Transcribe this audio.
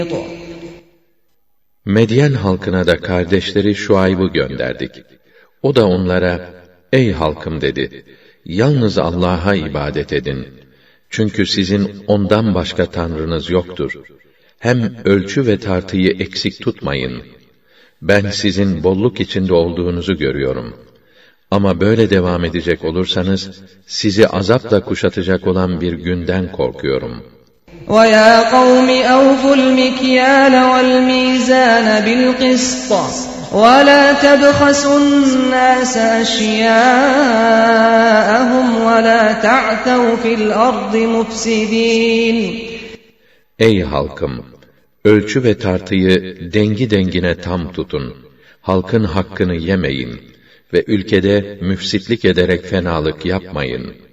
Medyen halkına da kardeşleri Şuayb'ı gönderdik. O da onlara, ey halkım dedi, yalnız Allah'a ibadet edin. Çünkü sizin ondan başka tanrınız yoktur. Hem ölçü ve tartıyı eksik tutmayın. Ben sizin bolluk içinde olduğunuzu görüyorum. Ama böyle devam edecek olursanız, sizi azapla kuşatacak olan bir günden korkuyorum. وَيَا قَوْمِ أَوْفُوا الْمِكْيَالَ وَالْمِيزَانَ بِالْقِسْطِ وَلَا تَبْخَسُوا النَّاسَ أَشْيَاءَهُمْ وَلَا تَعْثَوْا فِي الْأَرْضِ مُفْسِدِينَ Ey halkım! Ölçü ve tartıyı dengi dengine tam tutun. Halkın hakkını yemeyin ve ülkede müfsitlik ederek fenalık yapmayın.